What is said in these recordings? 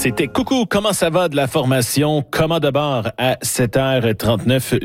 C'était Coucou, comment ça va de la formation Commun de bord à 7h39.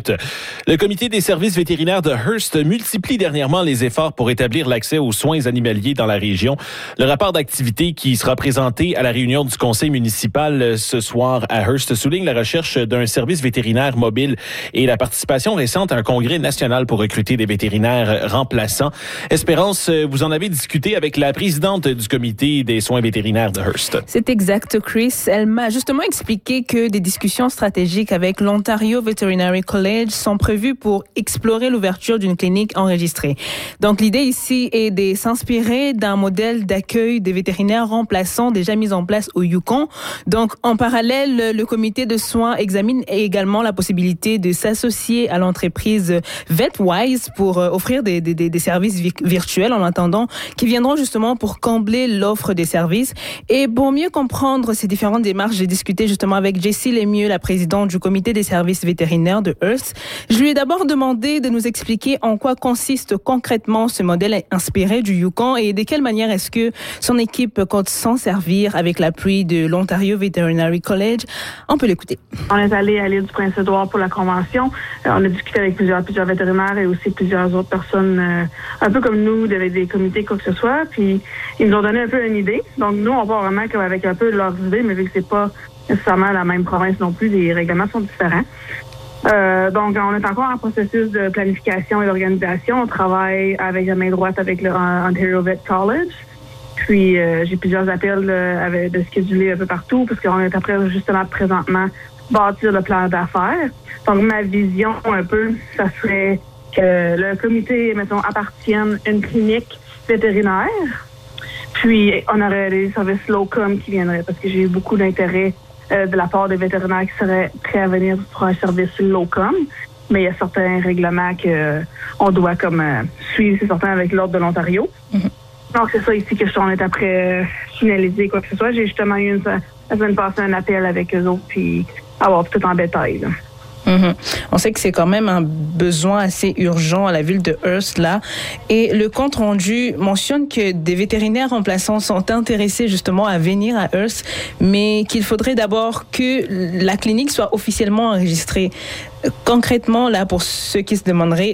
Le comité des services vétérinaires de Hearst multiplie dernièrement les efforts pour établir l'accès aux soins animaliers dans la région. Le rapport d'activité qui sera présenté à la réunion du conseil municipal ce soir à Hearst souligne la recherche d'un service vétérinaire mobile et la participation récente à un congrès national pour recruter des vétérinaires remplaçants. Espérance, vous en avez discuté avec la présidente du comité des soins vétérinaires de Hearst. C'est exact, Chris. Elle m'a justement expliqué que des discussions stratégiques avec l'Ontario Veterinary College sont prévues pour explorer l'ouverture d'une clinique enregistrée. Donc, l'idée ici est de s'inspirer d'un modèle d'accueil des vétérinaires remplaçants déjà mis en place au Yukon. Donc, en parallèle, le comité de soins examine également la possibilité de s'associer à l'entreprise VetWise pour offrir des services virtuels en attendant, qui viendront justement pour combler l'offre des services. Et pour mieux comprendre ces différentes démarches, j'ai discuté justement avec Jessie Lemieux, la présidente du comité des services vétérinaires de Hearst. Je lui ai d'abord demandé de nous expliquer en quoi consiste concrètement ce modèle inspiré du Yukon et de quelle manière est-ce que son équipe compte s'en servir avec l'appui de l'Ontario Veterinary College. On peut l'écouter. On est allé à l'île du Prince-Édouard pour la convention. On a discuté avec plusieurs vétérinaires et aussi plusieurs autres personnes, un peu comme nous, des comités, quoi que ce soit. Puis, ils nous ont donné un peu une idée. Donc, nous, on part vraiment comme avec un peu leurs idées, mais vu que c'est pas nécessairement la même province non plus, les règlements sont différents. Donc, on est encore en processus de planification et d'organisation. On travaille avec la main droite avec le Ontario Vet College. Puis, j'ai plusieurs appels de scheduler un peu partout parce qu'on est après, justement, présentement, bâtir le plan d'affaires. Donc, ma vision, un peu, ça serait que le comité, mettons, appartienne à une clinique vétérinaire. Puis, on aurait des services locum qui viendraient parce que j'ai eu beaucoup d'intérêt de la part des vétérinaires qui seraient prêts à venir pour un service locum. Mais il y a certains règlements qu'on doit comme suivre, c'est certain, avec l'Ordre de l'Ontario. Mm-hmm. Donc, c'est ça ici que on est après finaliser quoi que ce soit. J'ai justement eu la semaine passée un appel avec eux autres, puis avoir tout en détail, là. Mm-hmm. On sait que c'est quand même un besoin assez urgent à la ville de Hearst, là. Et le compte rendu mentionne que des vétérinaires remplaçants sont intéressés justement à venir à Hearst, mais qu'il faudrait d'abord que la clinique soit officiellement enregistrée. Concrètement, là, pour ceux qui se demanderaient,